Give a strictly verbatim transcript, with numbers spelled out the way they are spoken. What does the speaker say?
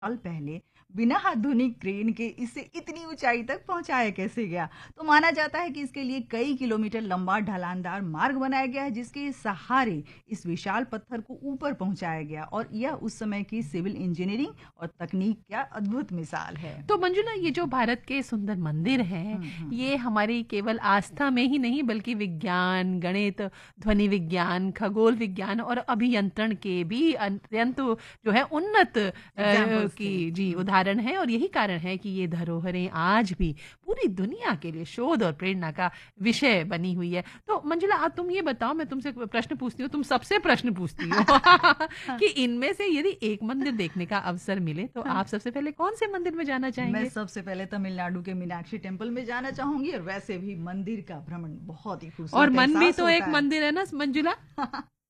साल पहले बिना आधुनिक क्रेन के इसे इतनी ऊंचाई तक पहुंचाया कैसे गया। तो माना जाता है कि इसके लिए कई किलोमीटर लंबा ढलानदार मार्ग बनाया गया है, जिसके सहारे इस विशाल पत्थर को ऊपर पहुंचाया गया। और यह उस समय की सिविल इंजीनियरिंग और तकनीक का अद्भुत मिसाल है। तो मंजुला, ये जो भारत के सुंदर मंदिर हैं, हम्म हम्म ये हमारी केवल आस्था में ही नहीं बल्कि विज्ञान, गणित, ध्वनि विज्ञान, खगोल विज्ञान और अभियंत्रण के भी अत्यंत जो है उन्नत अ, एग्जाम्पल्स थे। की जी हम्म उदाहरण है। और यही कारण है कि ये धरोहरें आज भी पूरी दुनिया के लिए शोध और प्रेरणा का विषय बनी हुई है। तो मंजुला, आज तुम ये बताओ, मैं तुमसे प्रश्न पूछती हूँ, तुम सबसे प्रश्न पूछती हो कि इनमें से यदि एक मंदिर देखने का अवसर मिले तो आप सबसे पहले कौन से मंदिर में जाना मैं चाहेंगे? सबसे पहले तमिलनाडु के मीनाक्षी टेम्पल में जाना चाहूंगी। और वैसे भी मंदिर का भ्रमण बहुत ही और खूबसूरत मन भी एहसास तो एक होता है। मंदिर है ना मंजुला।